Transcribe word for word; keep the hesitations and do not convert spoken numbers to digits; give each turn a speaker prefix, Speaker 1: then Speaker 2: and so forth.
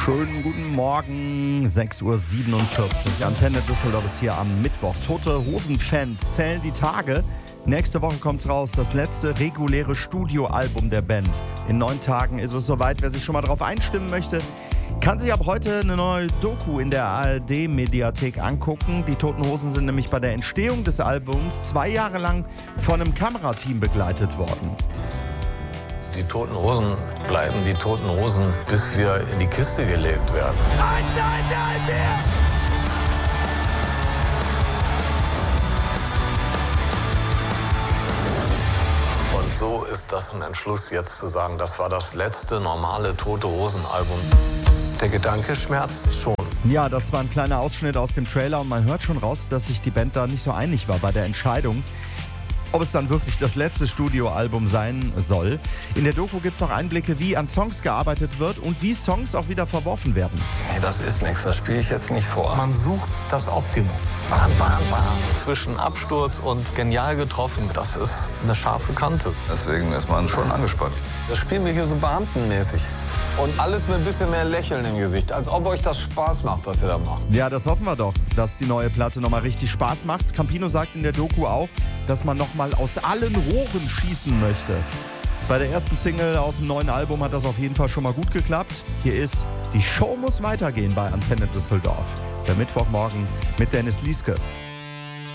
Speaker 1: Schönen guten Morgen, sechs Uhr siebenundvierzig. Antenne Düsseldorf ist hier am Mittwoch. Tote Hosen-Fans zählen die Tage. Nächste Woche kommt's raus, das letzte reguläre Studioalbum der Band. In neun Tagen ist es soweit. Wer sich schon mal drauf einstimmen möchte, kann sich ab heute eine neue Doku in der A R D-Mediathek angucken. Die Toten Hosen sind nämlich bei der Entstehung des Albums zwei Jahre lang von einem Kamerateam begleitet worden.
Speaker 2: Die Toten Hosen bleiben die Toten Hosen, bis wir in die Kiste gelegt werden.
Speaker 3: Eins, zwei, drei, vier!
Speaker 2: Und so ist das ein Entschluss, jetzt zu sagen, das war das letzte normale Tote Hosen-Album. Der Gedanke schmerzt schon.
Speaker 1: Ja, das war ein kleiner Ausschnitt aus dem Trailer und man hört schon raus, dass sich die Band da nicht so einig war bei der Entscheidung, ob es dann wirklich das letzte Studioalbum sein soll. In der Doku gibt es auch Einblicke, wie an Songs gearbeitet wird und wie Songs auch wieder verworfen werden.
Speaker 2: Nee, das ist nichts, das spiele ich jetzt nicht vor.
Speaker 4: Man sucht das Optimum.
Speaker 2: Bam, bam, bam. Zwischen Absturz und genial getroffen, das ist eine scharfe Kante.
Speaker 5: Deswegen ist man schon angespannt.
Speaker 4: Das spielen wir hier so beamtenmäßig. Und alles mit ein bisschen mehr Lächeln im Gesicht, als ob euch das Spaß macht, was ihr da macht.
Speaker 1: Ja, das hoffen wir doch, dass die neue Platte nochmal richtig Spaß macht. Campino sagt in der Doku auch, dass man nochmal aus allen Rohren schießen möchte. Bei der ersten Single aus dem neuen Album hat das auf jeden Fall schon mal gut geklappt. Hier ist Die Show muss weitergehen bei Antenne Düsseldorf. Der Mittwochmorgen mit Dennis Lieske.